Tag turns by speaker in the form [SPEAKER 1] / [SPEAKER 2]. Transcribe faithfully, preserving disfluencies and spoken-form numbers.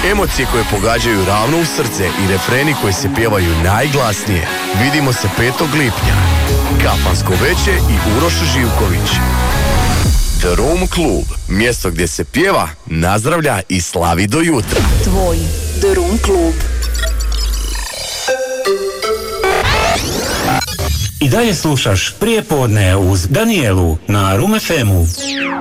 [SPEAKER 1] Emocije koje pogađaju ravno u srce i refreni koji se pjevaju najglasnije. Vidimo se petog lipnja. Kafansko veće i Uroš Živković. The Room Club, mjesto gdje se pjeva, nazdravlja i slavi do jutra.
[SPEAKER 2] Tvoj The Room Club.
[SPEAKER 3] I dalje slušaš Prijepodne uz Danijelu na Room F M-u.